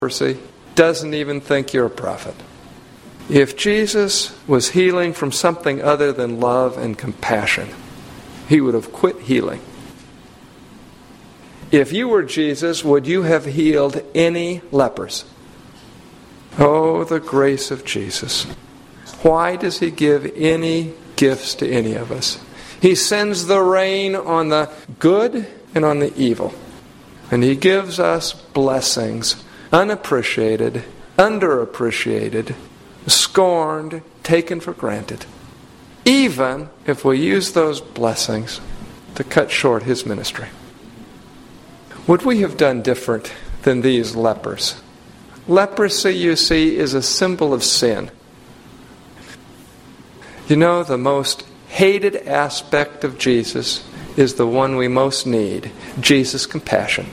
leprosy doesn't even think you're a prophet. If Jesus was healing from something other than love and compassion, he would have quit healing. If you were Jesus, would you have healed any lepers? Oh, the grace of Jesus. Why does he give any gifts to any of us? He sends the rain on the good and on the evil. And he gives us blessings, unappreciated, underappreciated, scorned, taken for granted. Even if we use those blessings to cut short his ministry. Would we have done different than these lepers? Leprosy, you see, is a symbol of sin. You know, the most hated aspect of Jesus is the one we most need, Jesus' compassion.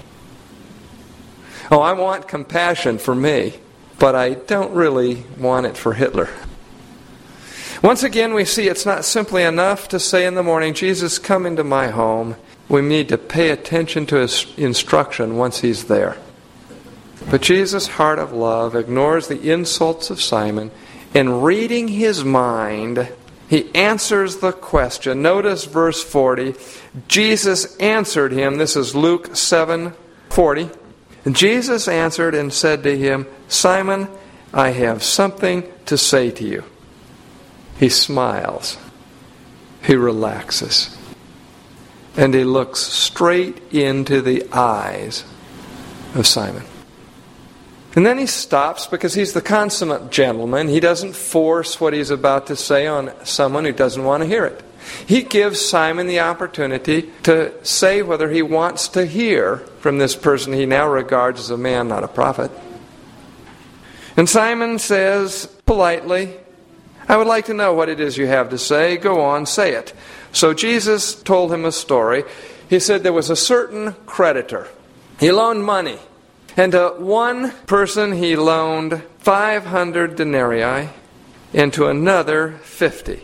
Oh, I want compassion for me, but I don't really want it for Hitler. Once again, we see it's not simply enough to say in the morning, Jesus, come into my home. We need to pay attention to his instruction once he's there. But Jesus' heart of love ignores the insults of Simon, and reading his mind, he answers the question. Notice verse 40. Jesus answered him. This is Luke 7:40. And Jesus answered and said to him, Simon, I have something to say to you. He smiles. He relaxes. And he looks straight into the eyes of Simon. And then he stops because he's the consummate gentleman. He doesn't force what he's about to say on someone who doesn't want to hear it. He gives Simon the opportunity to say whether he wants to hear from this person he now regards as a man, not a prophet. And Simon says politely, I would like to know what it is you have to say. Go on, say it. So Jesus told him a story. He said there was a certain creditor. He loaned money. And to one person he loaned 500 denarii, and to another 50.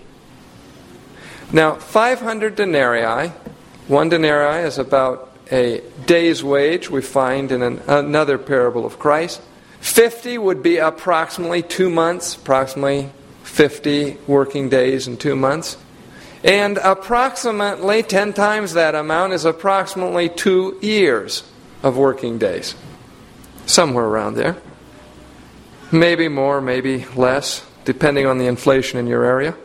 Now, 500 denarii, one denarii is about a day's wage we find in another parable of Christ. 50 would be approximately 2 months, approximately 50 working days in 2 months. And approximately 10 times that amount is approximately 2 years of working days. Somewhere around there. Maybe more, maybe less, depending on the inflation in your area.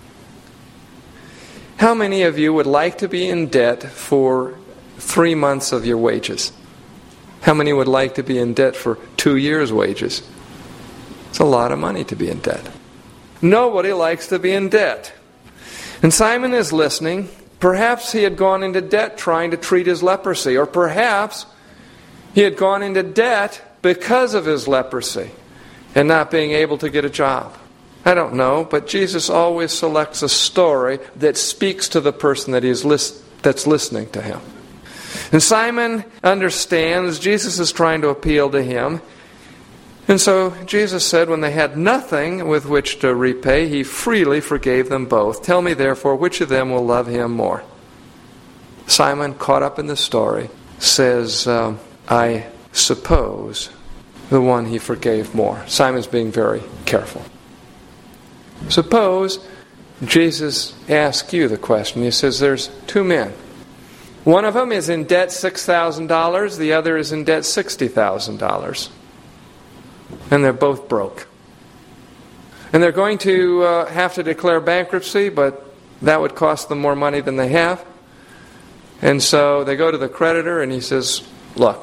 How many of you would like to be in debt for 3 months of your wages? How many would like to be in debt for 2 years' wages? It's a lot of money to be in debt. Nobody likes to be in debt. And Simon is listening. Perhaps he had gone into debt trying to treat his leprosy, or perhaps he had gone into debt because of his leprosy and not being able to get a job. I don't know, but Jesus always selects a story that speaks to the person that's listening to him. And Simon understands Jesus is trying to appeal to him. And so Jesus said when they had nothing with which to repay, he freely forgave them both. Tell me therefore, which of them will love him more? Simon, caught up in the story, says, I suppose the one he forgave more. Simon's being very careful. Suppose Jesus asks you the question. He says there's 2 men. One of them is in debt $6,000. The other is in debt $60,000. And they're both broke. And they're going to have to declare bankruptcy, but that would cost them more money than they have. And so they go to the creditor and he says, look,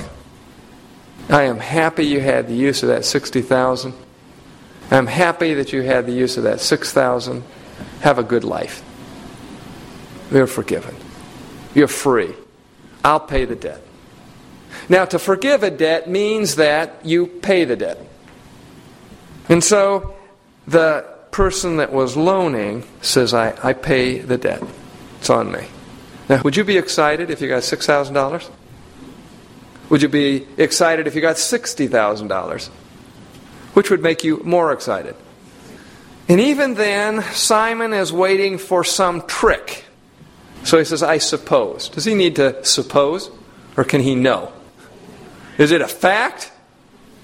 I am happy you had the use of that $60,000. I'm happy that you had the use of that $6,000. Have a good life. You're forgiven. You're free. I'll pay the debt. Now, to forgive a debt means that you pay the debt. And so the person that was loaning says, I pay the debt. It's on me. Now, would you be excited if you got $6,000? Would you be excited if you got $60,000? Which would make you more excited? And even then, Simon is waiting for some trick. So he says, I suppose. Does he need to suppose? Or can he know? Is it a fact?